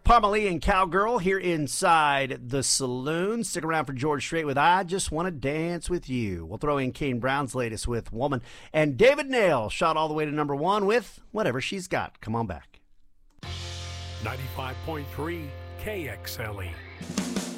Parmalee and Cowgirl here inside the saloon. Stick around for George Strait with I Just Want to Dance With You. We'll throw in Kane Brown's latest with Woman. And David Nail shot all the way to number one with Whatever She's Got. Come on back. 95.3 KXLE.